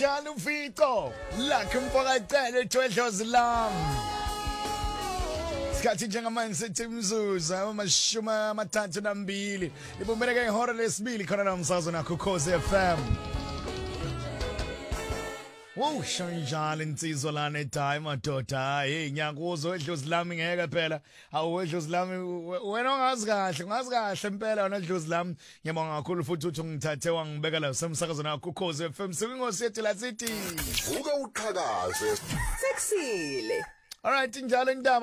Unjani ufico lakhe mfakatele ethwedlozi lami Sikhathi njengamanje sithi imzuzu ama32 libumbeleke ihora lesibili khona la umsakazo nakho Khosi FM Wow shanjalo insizwa lana eDai madoda hey ngiyakuzo edlozi lami ngeke phela awedlozi lami wena ungazi kahle impela wena edlozi lami ngiyabonga kakhulu futhi uthi ungithathe wangibeka la semsakazo nakho Khosi FM singosi yethu la sithi Vuka uqhakaze Sexile Alright njalo indaba